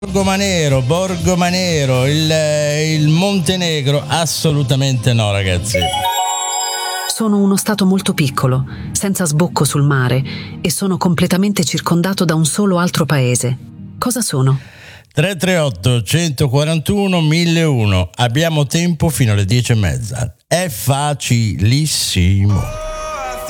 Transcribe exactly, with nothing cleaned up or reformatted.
Borgomanero, Borgomanero, il, il Montenegro? Assolutamente no, ragazzi. Sono uno stato molto piccolo, senza sbocco sul mare, e sono completamente circondato da un solo altro paese. Cosa sono? tre tre otto centoquarantuno millecento. Abbiamo tempo fino alle dieci e mezza. È facilissimo.